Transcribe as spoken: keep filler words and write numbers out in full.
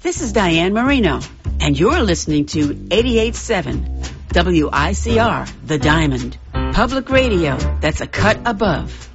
This is Diane Marino, and you're listening to eighty-eight point seven W I C R, The Diamond. Public radio that's a cut above.